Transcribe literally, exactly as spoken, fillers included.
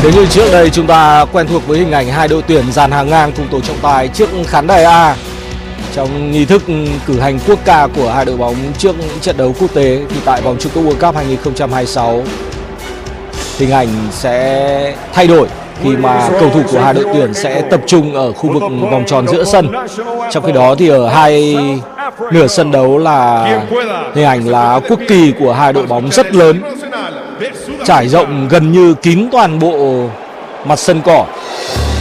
Nếu như trước đây chúng ta quen thuộc với hình ảnh hai đội tuyển dàn hàng ngang cùng tổ trọng tài trước khán đài A trong nghi thức cử hành quốc ca của hai đội bóng trước những trận đấu quốc tế, thì tại vòng chung kết World Cup hai không hai sáu hình ảnh sẽ thay đổi khi mà cầu thủ của hai đội tuyển sẽ tập trung ở khu vực vòng tròn giữa sân. Trong khi đó thì ở hai nửa sân đấu là hình ảnh là quốc kỳ của hai đội bóng rất lớn, trải rộng gần như kín toàn bộ mặt sân cỏ.